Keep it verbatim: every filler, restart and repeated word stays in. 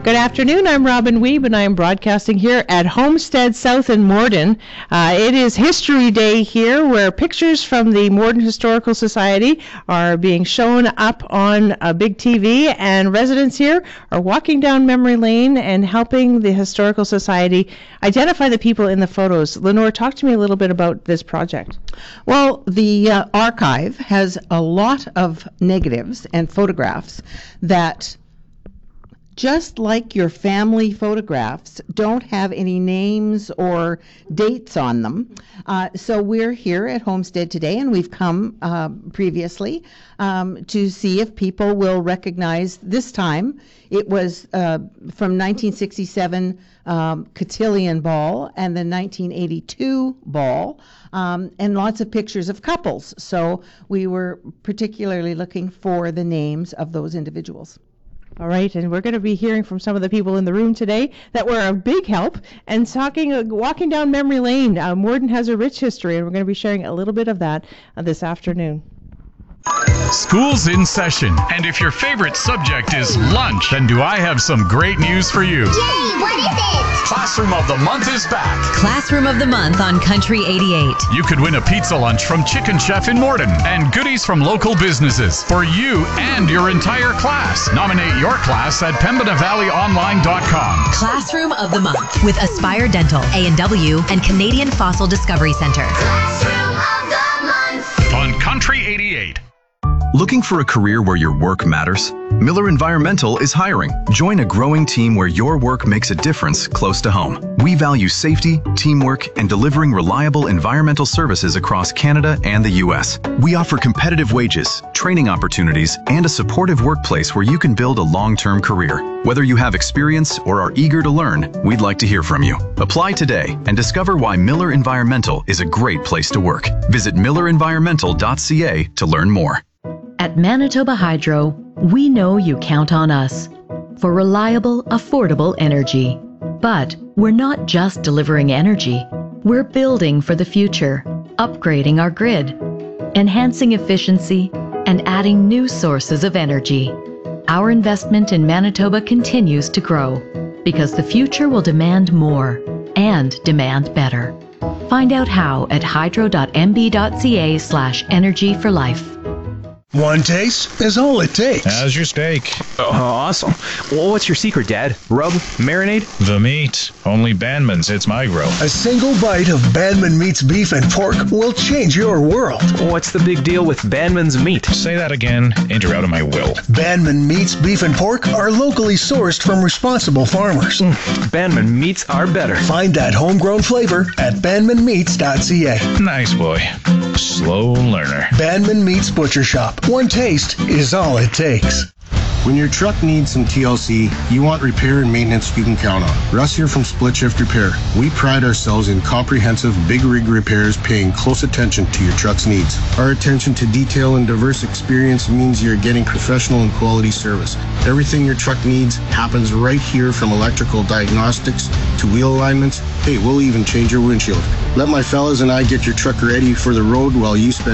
Good afternoon. I'm Robin Weeb, and I am broadcasting here at Homestead South in Morden. Uh, it is History Day here, where pictures from the Morden Historical Society are being shown up on a big T V, and residents here are walking down memory lane and helping the Historical Society identify the people in the photos. Lenore, talk to me a little bit about this project. Well, the uh, archive has a lot of negatives and photographs that, just like your family photographs, don't have any names or dates on them. Uh, so we're here at Homestead today, and we've come uh, previously um, to see if people will recognize this time. It was uh, from nineteen sixty-seven um, cotillion ball and the nineteen eighty-two ball, um, and lots of pictures of couples. So we were particularly looking for the names of those individuals. All right, and we're going to be hearing from some of the people in the room today that were a big help and talking, uh, walking down memory lane. Uh, Morden has a rich history, and we're going to be sharing a little bit of that uh, this afternoon. School's in session, and if your favorite subject is lunch, then do I have some great news for you. Yay, what is it? Classroom of the Month is back. Classroom of the Month on Country eighty-eight. You could win a pizza lunch from Chicken Chef in Morden and goodies from local businesses for you and your entire class. Nominate your class at pembina valley online dot com. Classroom of the Month with Aspire Dental, A and W, and Canadian Fossil Discovery Centre. Classroom of the Month. On Country eighty-eight. Looking for a career where your work matters? Miller Environmental is hiring. Join a growing team where your work makes a difference close to home. We value safety, teamwork, and delivering reliable environmental services across Canada and the U S. We offer competitive wages, training opportunities, and a supportive workplace where you can build a long-term career. Whether you have experience or are eager to learn, we'd like to hear from you. Apply today and discover why Miller Environmental is a great place to work. Visit miller environmental dot c a to learn more. At Manitoba Hydro, we know you count on us for reliable, affordable energy. But we're not just delivering energy. We're building for the future, upgrading our grid, enhancing efficiency, and adding new sources of energy. Our investment in Manitoba continues to grow because the future will demand more and demand better. Find out how at hydro dot m b dot c a slash energy for life. One taste is all it takes. How's your steak? Oh, awesome. Well, what's your secret, Dad? Rub? Marinade? The meat. Only Bandman's hits my grill. A single bite of Bandman Meat's beef and pork will change your world. What's the big deal with Bandman's meat? Say that again, and you're out of my will. Bandman Meat's beef and pork are locally sourced from responsible farmers. Mm, Bandman Meats are better. Find that homegrown flavor at bandman meats dot c a. Nice boy. Slow learner. Bandman Meats Butcher Shop. One taste is all it takes. When your truck needs some T L C, you want repair and maintenance you can count on. Russ here from Split Shift Repair. We pride ourselves in comprehensive big rig repairs, paying close attention to your truck's needs. Our attention to detail and diverse experience means you're getting professional and quality service. Everything your truck needs happens right here, from electrical diagnostics to wheel alignments. Hey, we'll even change your windshield. Let my fellas and I get your truck ready for the road while you spend